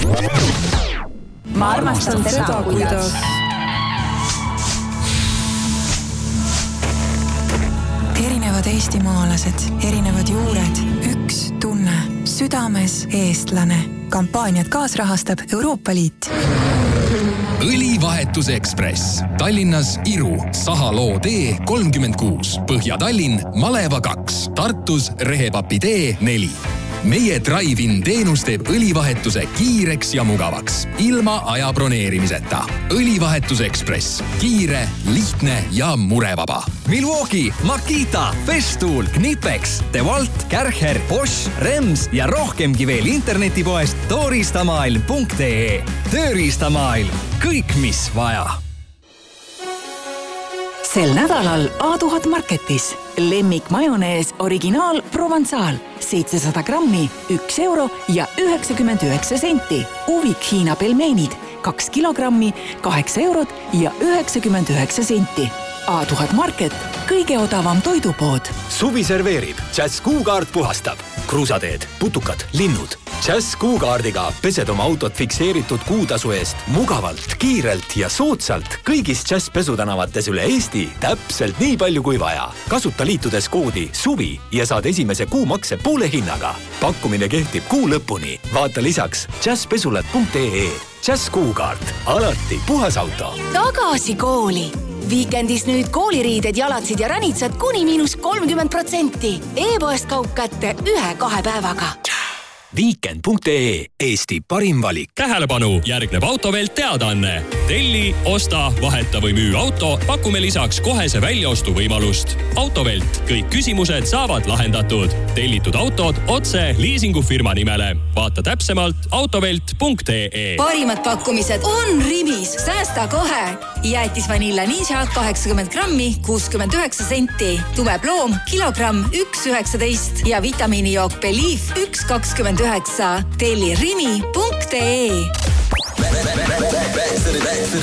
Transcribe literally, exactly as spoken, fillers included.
Ma armastan seda, kuidas erinevad eestimaalased, erinevad juured, üks tunne, südames eestlane. Kampaaniat kaasrahastab Euroopa Liit. Õlivahetus Ekspress. Tallinnas Iru, Sahaloo tee kolmkümmend kuus, Põhja-Tallinn, Maleva kaks, Tartus Rehepapi tee neli. Meie Drive-in teenus teeb õlivahetuse kiireks ja mugavaks, ilma aja broneerimiseta. Õlivahetus Ekspress. Kiire, lihtne ja murevaba. Milwaukee, Makita, Festool, Knipex, DeWalt, Kärcher, Bosch, Rems ja rohkemgi veel internetipoest tooristamailm punkt ee. Tööriistamaailm. Kõik, mis vaja. Sel nädalal A tuhat Marketis. Lemmik majonees originaal Provençal. seitsesada grammi, üks euro ja üheksakümmend üheksa senti. Uvik Hiina pelmeenid, kaks kilogrammi, kaheksa eurot ja üheksakümmend üheksa senti. A tuhat Market, kõige odavam toidupood. Suvi serveerib, Jazz Kuukaart puhastab. Kruusateed, putukad, linnud. Jazz Kuukaardiga pesed oma autot fikseeritud kuutasu eest mugavalt, kiirelt ja soodsalt kõigis Jazz pesutänavates üle Eesti täpselt nii palju kui vaja. Kasuta liitudes koodi SUVI ja saad esimese kuu makse poole hinnaga. Pakkumine kehtib kuu lõpuni. Vaata lisaks jazz pesulat punkt ee. Jazz Kuukaart. Alati puhas auto. Tagasi kooli. Viikendis nüüd kooliriided, jalatsid ja ränitsad kuni miinus kolmkümmend protsenti. E-poest kaup kätte ühe-kahe päevaga. Viikend punkt ee. Eesti parim valik. Tähelepanu, järgneb Autovelt teadaanne. Telli, osta, vaheta või müü auto, pakume lisaks kohese väljaostu võimalust. Autovelt, kõik küsimused saavad lahendatud. Tellitud autod otse liisingufirma nimele. Vaata täpsemalt autovelt punkt ee. Parimad pakkumised on Rimis. Säästa kohe. Jäätis vanilla niisha kaheksakümmend grammi, kuuskümmend üheksa senti. Tume ploom, kilogramm, üks üheksateist ja vitamiinijook Belief, üks kakskümmend üheksa. Telli rimi punkt ee.